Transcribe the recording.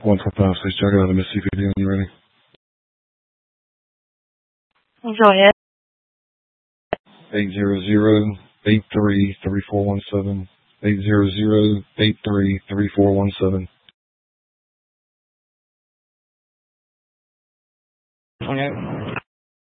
145, please check out the Mississippi deal. You ready? Go ahead. 800-83-3417. 800-83-3417. Okay.